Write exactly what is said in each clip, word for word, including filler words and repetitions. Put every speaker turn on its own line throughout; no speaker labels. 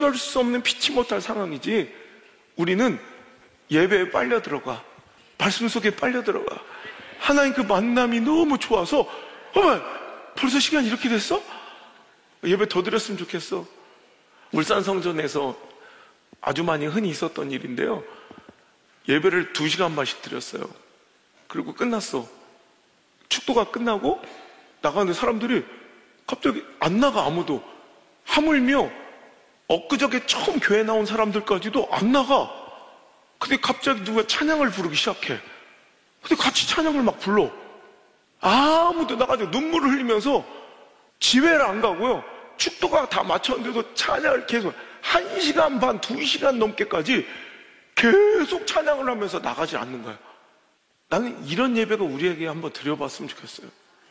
할 수 없는 피치 못할 상황이지, 우리는 예배에 빨려 들어가, 말씀 속에 빨려 들어가. 하나님 그 만남이 너무 좋아서, 어머, 벌써 시간이 이렇게 됐어? 예배 더 드렸으면 좋겠어. 울산 성전에서 아주 많이 흔히 있었던 일인데요, 예배를 두 시간 반씩 드렸어요. 그리고 끝났어. 축도가 끝나고 나가는데 사람들이 갑자기 안 나가. 아무도. 하물며 엊그저께 처음 교회 나온 사람들까지도 안 나가. 근데 갑자기 누가 찬양을 부르기 시작해. 근데 같이 찬양을 막 불러. 아무도 나가지고 눈물을 흘리면서 집회를 안 가고요, 축도가 다 마쳤는데도 찬양을 계속 한 시간 반, 두 시간 넘게까지 계속 찬양을 하면서 나가지 않는 거야. 나는 이런 예배가 우리에게 한번 드려봤으면 좋겠어요.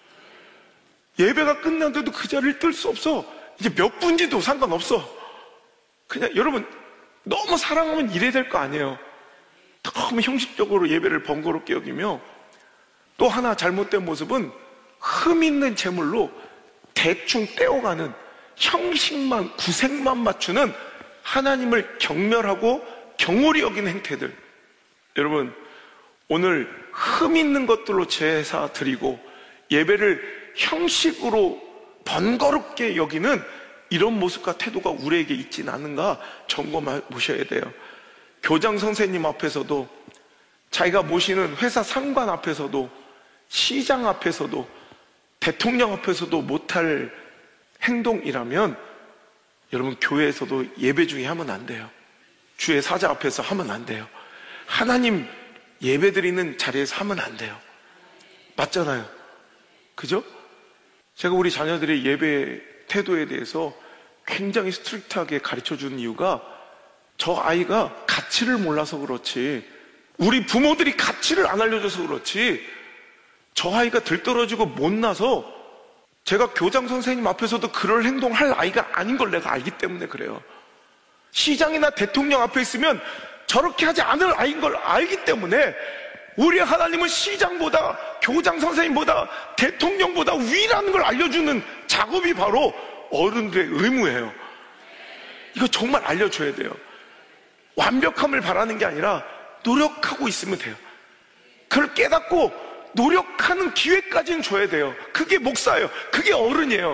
예배가 끝났는데도 그 자리를 뜰 수 없어. 이제 몇 분지도 상관없어. 그냥 여러분, 너무 사랑하면 이래야 될 거 아니에요. 너무 형식적으로 예배를 번거롭게 여기며, 또 하나 잘못된 모습은 흠 있는 제물로 대충 떼어가는, 형식만, 구색만 맞추는 하나님을 경멸하고 경홀히 여기는 행태들. 여러분, 오늘 흠 있는 것들로 제사 드리고 예배를 형식으로 번거롭게 여기는 이런 모습과 태도가 우리에게 있지는 않은가 점검해 보셔야 돼요. 교장 선생님 앞에서도, 자기가 모시는 회사 상관 앞에서도, 시장 앞에서도, 대통령 앞에서도 못할 행동이라면 여러분, 교회에서도 예배 중에 하면 안 돼요. 주의 사자 앞에서 하면 안 돼요. 하나님 예배 드리는 자리에서 하면 안 돼요. 맞잖아요. 그죠? 제가 우리 자녀들의 예배 태도에 대해서 굉장히 스트릭트하게 가르쳐주는 이유가, 저 아이가 가치를 몰라서 그렇지, 우리 부모들이 가치를 안 알려줘서 그렇지, 저 아이가 들떨어지고 못나서 제가 교장 선생님 앞에서도 그럴 행동할 아이가 아닌 걸 내가 알기 때문에 그래요. 시장이나 대통령 앞에 있으면 저렇게 하지 않을 아이인 걸 알기 때문에, 우리 하나님은 시장보다, 교장 선생님보다, 대통령보다 위라는 걸 알려주는 작업이 바로 어른들의 의무예요. 이거 정말 알려줘야 돼요. 완벽함을 바라는 게 아니라 노력하고 있으면 돼요. 그걸 깨닫고 노력하는 기회까지는 줘야 돼요. 그게 목사예요. 그게 어른이에요.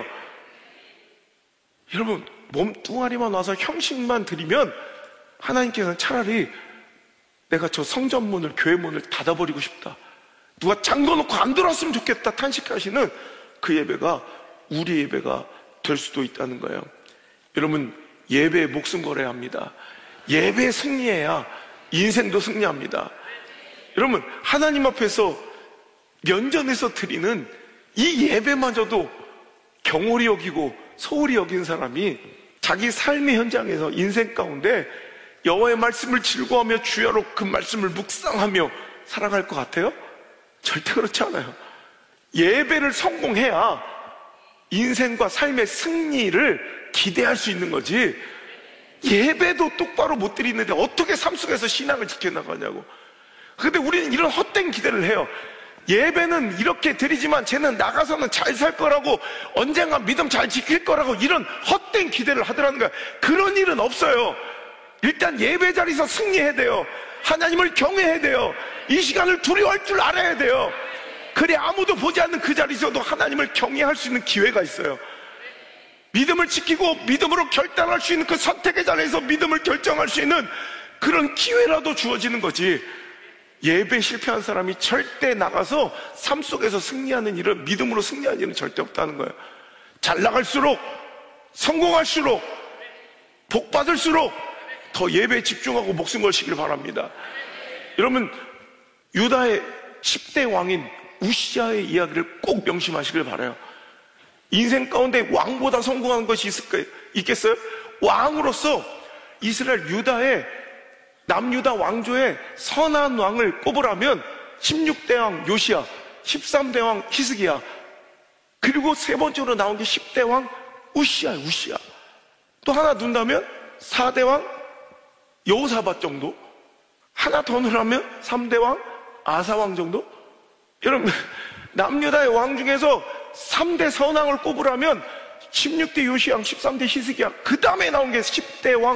여러분, 몸뚱아리만 와서 형식만 드리면 하나님께서는 차라리 내가 저 성전문을, 교회문을 닫아버리고 싶다, 누가 잠궈놓고 안 들어왔으면 좋겠다 탄식하시는 그 예배가 우리 예배가 될 수도 있다는 거예요. 여러분, 예배에 목숨 걸어야 합니다. 예배에 승리해야 인생도 승리합니다. 여러분, 하나님 앞에서 면전에서 드리는 이 예배마저도 경홀히 여기고 소홀히 여긴 사람이 자기 삶의 현장에서, 인생 가운데 여호와의 말씀을 즐거워하며 주야로 그 말씀을 묵상하며 살아갈 것 같아요? 절대 그렇지 않아요. 예배를 성공해야 인생과 삶의 승리를 기대할 수 있는 거지, 예배도 똑바로 못 드리는데 어떻게 삶 속에서 신앙을 지켜나가냐고. 근데 우리는 이런 헛된 기대를 해요. 예배는 이렇게 드리지만 쟤는 나가서는 잘 살 거라고, 언젠가 믿음 잘 지킬 거라고, 이런 헛된 기대를 하더라는 거야. 그런 일은 없어요. 일단 예배 자리에서 승리해야 돼요. 하나님을 경외해야 돼요. 이 시간을 두려워할 줄 알아야 돼요. 그래 아무도 보지 않는 그 자리에서도 하나님을 경외할 수 있는 기회가 있어요. 믿음을 지키고 믿음으로 결단할 수 있는 그 선택의 자리에서 믿음을 결정할 수 있는 그런 기회라도 주어지는 거지. 예배 실패한 사람이 절대 나가서 삶 속에서 승리하는 일은, 믿음으로 승리하는 일은 절대 없다는 거예요. 잘 나갈수록, 성공할수록, 복 받을수록 더 예배에 집중하고 목숨 걸시길 바랍니다. 여러분, 유다의 십 대 왕인 우시아의 이야기를 꼭 명심하시길 바라요. 인생 가운데 왕보다 성공한 것이 있을까요? 있겠어요? 왕으로서 이스라엘 유다의, 남유다 왕조의 선한 왕을 꼽으라면 십육 대 왕 요시야, 십삼 대 왕 히스기야, 그리고 세 번째로 나온 게 십 대 왕 우시야, 우시야. 또 하나 둔다면 사 대 왕 여호사밧 정도, 하나 더 넣으라면 삼 대 왕 아사왕 정도. 여러분, 남유다의 왕 중에서 삼 대 선왕을 꼽으라면 십육 대 요시왕, 십삼 대 히스기야. 그 다음에 나온 게 십 대 왕